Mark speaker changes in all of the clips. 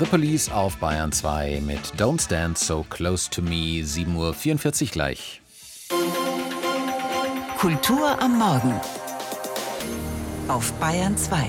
Speaker 1: The Police auf Bayern 2 mit Don't Stand So Close to Me, 7:44 Uhr gleich.
Speaker 2: Kultur am Morgen auf Bayern 2.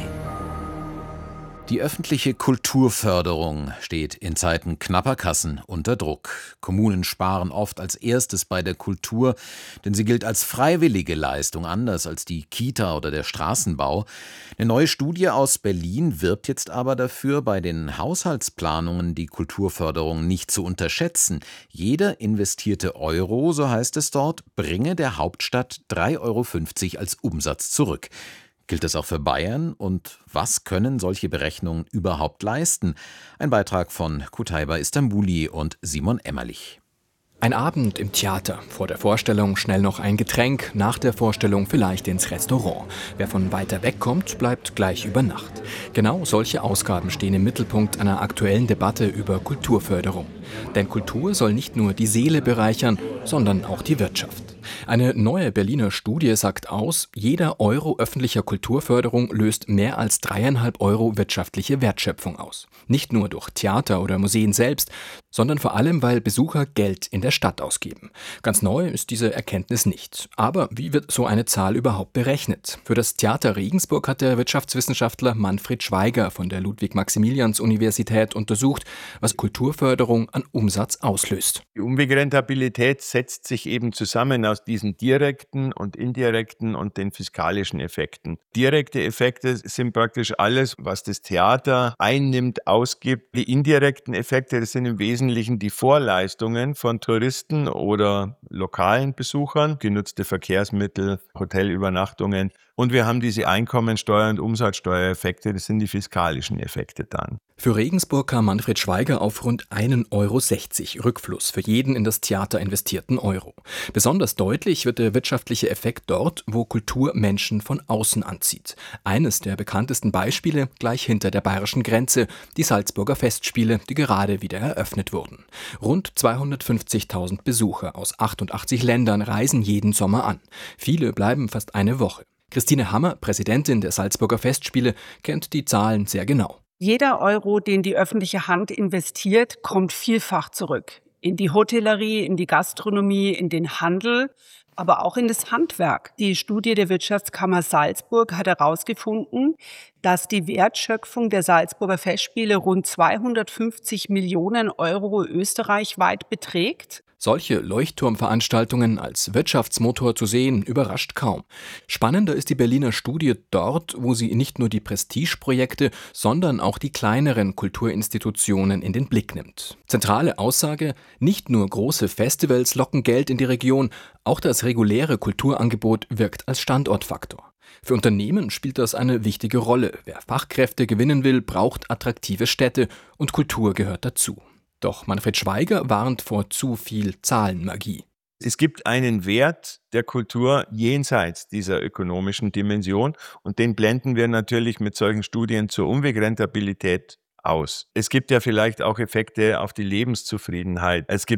Speaker 1: Die öffentliche Kulturförderung steht in Zeiten knapper Kassen unter Druck. Kommunen sparen oft als erstes bei der Kultur, denn sie gilt als freiwillige Leistung, anders als die Kita oder der Straßenbau. Eine neue Studie aus Berlin wirbt jetzt aber dafür, bei den Haushaltsplanungen die Kulturförderung nicht zu unterschätzen. Jeder investierte Euro, so heißt es dort, bringe der Hauptstadt 3,50 € als Umsatz zurück. Gilt das auch für Bayern? Und was können solche Berechnungen überhaupt leisten? Ein Beitrag von Kutaiba Istanbuli und Simon Emmerlich.
Speaker 3: Ein Abend im Theater, vor der Vorstellung schnell noch ein Getränk, nach der Vorstellung vielleicht ins Restaurant. Wer von weiter weg kommt, bleibt gleich über Nacht. Genau solche Ausgaben stehen im Mittelpunkt einer aktuellen Debatte über Kulturförderung. Denn Kultur soll nicht nur die Seele bereichern, sondern auch die Wirtschaft. Eine neue Berliner Studie sagt aus, jeder Euro öffentlicher Kulturförderung löst mehr als 3,5 € wirtschaftliche Wertschöpfung aus. Nicht nur durch Theater oder Museen selbst, sondern vor allem, weil Besucher Geld in der Stadt ausgeben. Ganz neu ist diese Erkenntnis nicht. Aber wie wird so eine Zahl überhaupt berechnet? Für das Theater Regensburg hat der Wirtschaftswissenschaftler Manfred Schweiger von der Ludwig-Maximilians-Universität untersucht, was Kulturförderung an Umsatz auslöst.
Speaker 4: Die Umwegrentabilität setzt sich eben zusammen aus diesen direkten und indirekten und den fiskalischen Effekten. Direkte Effekte sind praktisch alles, was das Theater einnimmt, ausgibt. Die indirekten Effekte, das sind im Wesentlichen die Vorleistungen von Touristen oder lokalen Besuchern, genutzte Verkehrsmittel, Hotelübernachtungen. Und wir haben diese Einkommensteuer- und Umsatzsteuereffekte, das sind die fiskalischen Effekte dann.
Speaker 3: Für Regensburg kam Manfred Schweiger auf rund 1,60 € Rückfluss für jeden in das Theater investierten Euro. Besonders deutlich wird der wirtschaftliche Effekt dort, wo Kultur Menschen von außen anzieht. Eines der bekanntesten Beispiele gleich hinter der bayerischen Grenze, die Salzburger Festspiele, die gerade wieder eröffnet wurden. Rund 250.000 Besucher aus 88 Ländern reisen jeden Sommer an. Viele bleiben fast eine Woche. Christine Hammer, Präsidentin der Salzburger Festspiele, kennt die Zahlen sehr genau.
Speaker 5: Jeder Euro, den die öffentliche Hand investiert, kommt vielfach zurück. In die Hotellerie, in die Gastronomie, in den Handel, aber auch in das Handwerk. Die Studie der Wirtschaftskammer Salzburg hat herausgefunden, dass die Wertschöpfung der Salzburger Festspiele rund 250 Millionen Euro österreichweit beträgt.
Speaker 3: Solche Leuchtturmveranstaltungen als Wirtschaftsmotor zu sehen, überrascht kaum. Spannender ist die Berliner Studie dort, wo sie nicht nur die Prestigeprojekte, sondern auch die kleineren Kulturinstitutionen in den Blick nimmt. Zentrale Aussage: Nicht nur große Festivals locken Geld in die Region, auch das reguläre Kulturangebot wirkt als Standortfaktor. Für Unternehmen spielt das eine wichtige Rolle. Wer Fachkräfte gewinnen will, braucht attraktive Städte und Kultur gehört dazu. Doch Manfred Schweiger warnt vor zu viel Zahlenmagie.
Speaker 4: Es gibt einen Wert der Kultur jenseits dieser ökonomischen Dimension und den blenden wir natürlich mit solchen Studien zur Umwegrentabilität aus. Es gibt ja vielleicht auch Effekte auf die Lebenszufriedenheit. Es gibt